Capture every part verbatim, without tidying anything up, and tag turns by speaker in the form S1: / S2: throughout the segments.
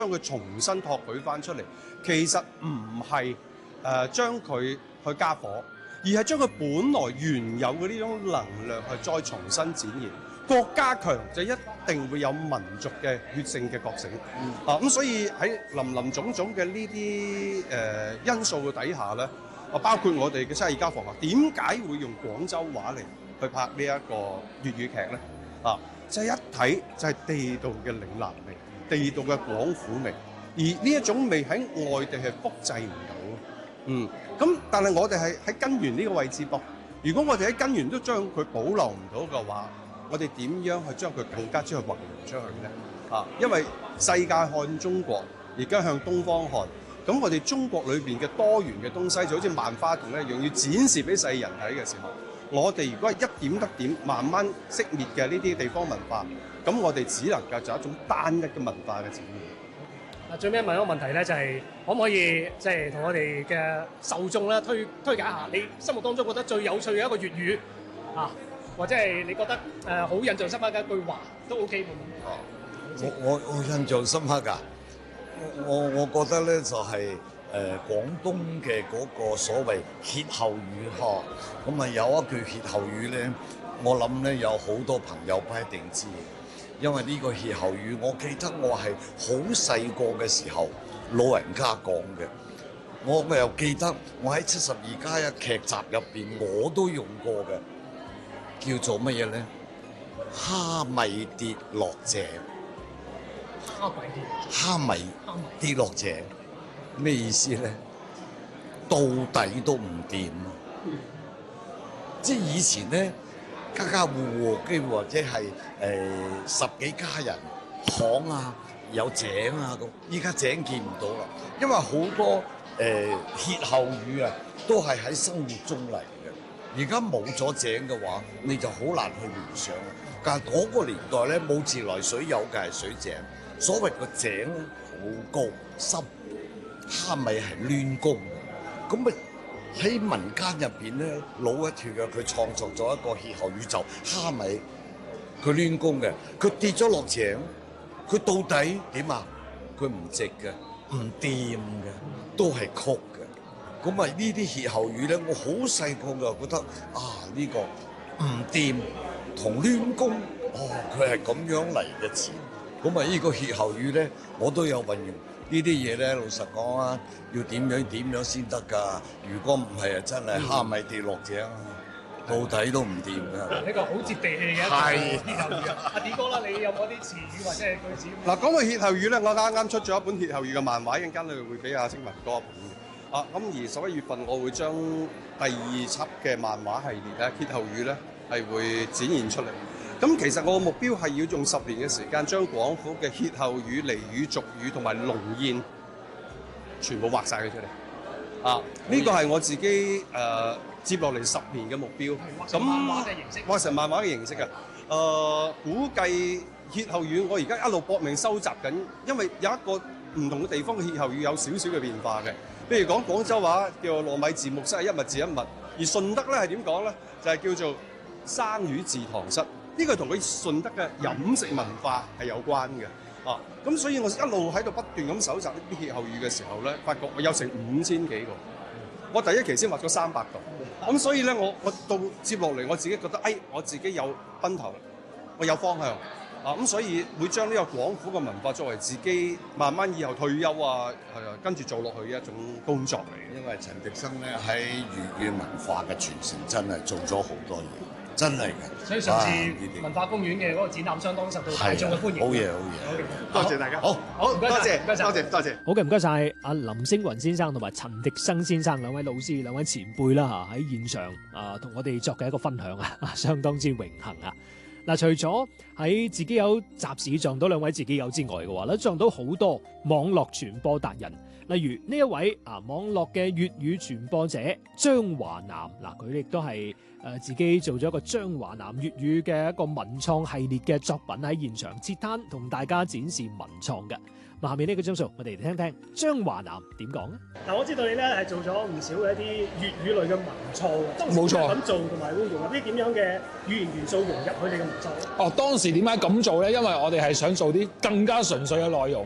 S1: 佢重新托舉翻出嚟，其實唔係誒將佢去加火，而係將佢本來原有嘅呢種能量係再重新展現。國家強就一定會有民族嘅血性嘅覺醒。嗯、啊咁，所以喺林林總總嘅呢啲誒因素嘅底下咧，啊包括我哋嘅七二家房客，點解會用廣州話嚟去拍呢一個粵語劇咧？啊，就係、是、一睇就係地道嘅嶺南味。地道嘅廣府味，而呢一種味喺外地係複製唔到。嗯，咁但係我哋係喺根源呢個位置噃。如果我哋喺根源都將佢保留唔到嘅話，我哋點樣去將佢更加之去運用出去咧？啊，因為世界看中國，而家向東方看，咁我哋中國裏邊嘅多元嘅東西就好似萬花筒一樣，要展示俾世人睇嘅時候，我哋如果係一點一點慢慢熄滅嘅呢啲地方文化，咁我哋只能夠做一種單一嘅文化嘅展現。
S2: 嗱，最尾問一個問題咧，就係、是、可唔可以即係同我哋嘅受眾咧推推介下你心目當中覺得最有趣嘅一個粵語啊，或者係你覺得誒好、呃、印象深刻嘅一句話都 OK 冇問題。
S3: 我我我印象深刻㗎，我我覺得咧就係、是。誒、呃、廣東嘅嗰個所謂歇後語呵，咁啊有一句歇後語咧，我諗咧有好多朋友不一定知，因為呢個歇後語，我記得我係好細個嘅時候，老人家講嘅，我我又記得我喺七十二家一劇集入邊我都用過嘅，叫做乜嘢咧？蝦米跌落井，
S2: 蝦米跌，
S3: 蝦米跌落井。咩意思咧？到底都唔掂啊！即係以前咧，家家戶戶機會或者係誒、呃、十幾家人巷啊有井啊咁，依家井見唔到啦，因為好多誒歇後語啊都係喺生活中嚟嘅。而家冇咗井嘅話，你就好難去聯想。但係嗰個年代咧，冇自來水，有嘅係水井。所謂個井咧好高深。蝦米係攣弓嘅，咁咪喺民間入邊咧，老一脱嘅佢創作咗一個歇後語，就蝦米佢攣弓嘅，佢跌咗落井，佢到底點啊？佢唔直嘅，唔掂嘅，都係曲嘅。咁啊呢啲歇後語咧，我好細個就覺得啊呢、這個唔掂同攣弓，哦佢係咁樣嚟嘅詞。咁啊呢個歇後語咧，我都有運用。呢啲嘢咧，老實講啊，要點樣點樣先得㗎？如果唔係啊，真係蝦米跌落井，到底都唔掂㗎。
S2: 呢個好接地氣嘅一個歇後語啊！阿點哥啦，你有冇啲詞語或者係句子？
S1: 嗱，講到歇後語咧，我啱啱出咗一本歇後語嘅漫畫，一陣間咧會俾阿清文哥一本嘅。啊，咁而十一月份我會將第二輯嘅漫畫系列咧歇後語咧係會展現出嚟。咁其實我嘅目標係要用十年嘅時間，將廣府嘅歇後語、俚語、俗語同埋龍諺全部畫晒佢出嚟。啊，呢個係我自己誒、呃、接落嚟十年嘅目標。咁
S2: 畫成漫畫嘅形式，
S1: 畫成漫畫嘅形式啊！誒、呃，估計歇後語我而家一路搏命收集緊，因為有一個唔同嘅地方嘅歇後語有少少嘅變化嘅。譬如講廣州話叫糯米字木室係一物治一物，而順德咧係點講咧？就係、是、叫做生魚治堂室。呢個同佢順德嘅飲食文化係有關嘅，啊，咁所以我一路喺度不斷咁搜集呢啲歇後語嘅時候咧，發覺我有成五千幾個，我第一期先畫咗三百個，咁所以咧我我到接落嚟我自己覺得，哎，我自己有奔頭，我有方向，啊，咁所以會將呢個廣府嘅文化作為自己慢慢以後退休啊，係啊，跟住做落去嘅一種工作嚟嘅。
S3: 因為陳迪生咧喺粵語文化嘅傳承真係做咗好多嘢。真係嘅，
S2: 所以上次文化公園嘅嗰個展覽相當受到大眾嘅歡迎。
S3: 好嘢，好嘢，
S1: 多謝大家。好，
S2: 好，多謝，
S1: 多謝，多謝。
S2: 好嘅，唔該晒阿林星雲先生同埋陳迪生先生兩位老師、兩位前輩啦嚇，喺現場啊同我哋作嘅一個分享啊，相當之榮幸啊！嗱，除咗喺自己有集市撞到兩位自己友之外嘅話咧，撞到好多網絡傳播達人，例如呢一位啊網絡嘅粵語傳播者張華南，嗱佢亦都係誒自己做咗一個張華南粵語嘅一個文創系列嘅作品喺現場設攤，同大家展示文創嘅。咁下面呢個張數，我哋嚟聽聽張華南點講咧。嗱，我知道你咧係做咗唔少嘅一啲粵語類嘅文創嘅，冇錯咁做，同埋會用入啲點樣嘅語言元素融入佢哋嘅文創咧？
S4: 哦，當時點解咁做咧？因為我哋係想做啲更加純粹嘅內容。咁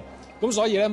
S4: 咁所以咧。